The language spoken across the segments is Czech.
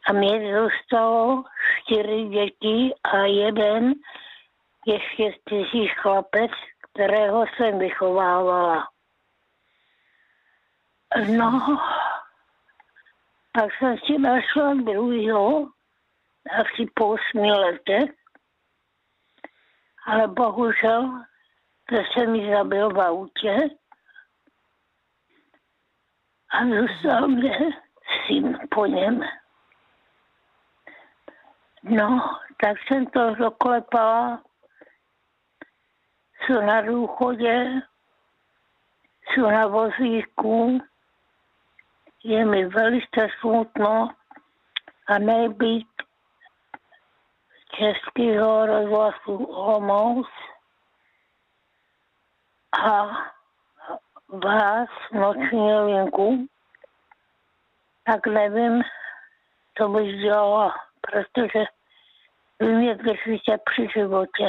A mě zůstalo 4 děti a jeden ještě cizí chlapec, kterého jsem vychovávala. No, pak jsem si našla druhýho, asi po 8 letech, ale bohužel to se mi zabil v autě a zůstal mě syn po něm. No, tak jsem to doklepala, jsou na důchodě, jsou na vozíku, je mi velice smutno a nebýt Českého rozhlasu Olomouc a vás, Noční linku, tak nevím, co bych dělala, protože vy mě držíte při životě.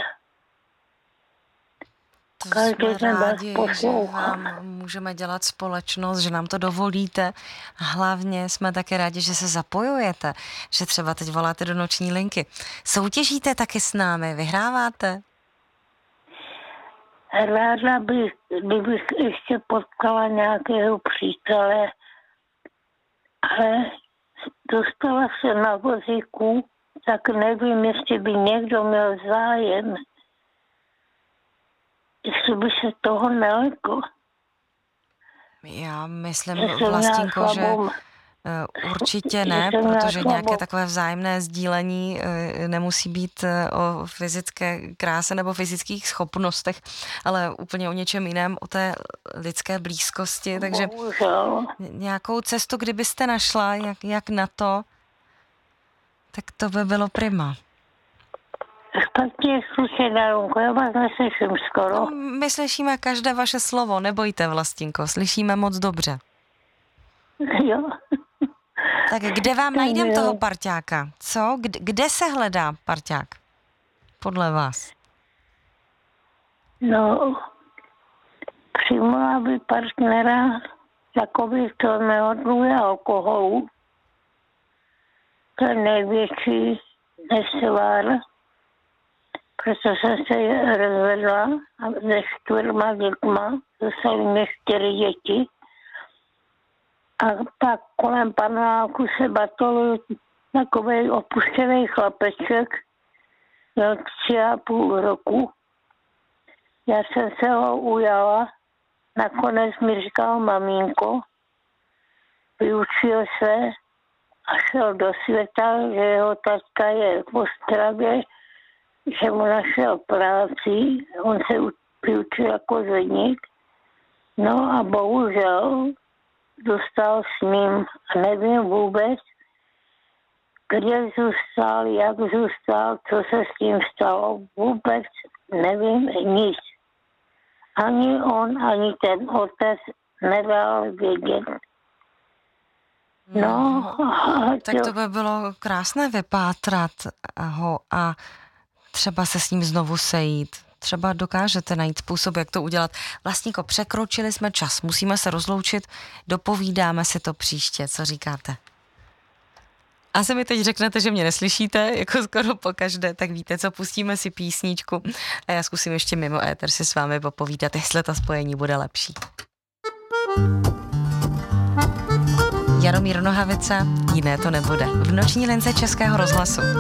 To jsme rádi, že vám můžeme dělat společnost, že nám to dovolíte. Hlavně jsme také rádi, že se zapojujete, že třeba teď voláte do Noční linky. Soutěžíte taky s námi, vyhráváte? Ráda kdybych ještě potkala nějakého přítele, ale dostala se na vozíku, tak nevím, jestli by někdo měl zájem, jestli by se toho nelekl. Já myslím, Vlastinko, že určitě ne, protože nějaké takové vzájemné sdílení nemusí být o fyzické kráse nebo fyzických schopnostech, ale úplně o něčem jiném, o té lidské blízkosti. Takže nějakou cestu, kdybyste našla, jak na to, tak to by bylo prima. Špatně slyšet, Darunko, já vás neslyším skoro. No, my slyšíme každé vaše slovo, nebojte, Vlastinko, slyšíme moc dobře. Jo. Tak kde vám najdem toho parťáka? Co? Kde se hledá parťák? Podle vás? No, přijmula by partnera takový, kdo neodluje alkoholu. To je největší nesvár, protože jsem se rozvedla a se 4 dětma, dostali mě 4 děti. A pak kolem paneláku se batolil takovej opuštěný chlapeček, měl 3,5 roku. Já jsem se ho ujala, nakonec mi říkal maminko, vyučil se a šel do světa, že jeho taťka je v Ostravě, že mu našel práci, on se vyučil jako zedník. No a bohužel dostal s ním a nevím vůbec, kde zůstal, jak zůstal, co se s tím stalo. Vůbec nevím nic. Ani on, ani ten otec nedal vědět. No, tak to by bylo krásné vypátrat ho a třeba se s ním znovu sejít. Třeba dokážete najít způsob, jak to udělat. Vlastníko, překročili jsme čas, musíme se rozloučit, dopovídáme si to příště, co říkáte? Asi mi teď řeknete, že mě neslyšíte, jako skoro pokaždé, tak víte co, pustíme si písničku a já zkusím ještě mimo éter si s vámi popovídat, jestli ta spojení bude lepší. Jaromír Nohavica, jiné to nebude. V Noční lince Českého rozhlasu.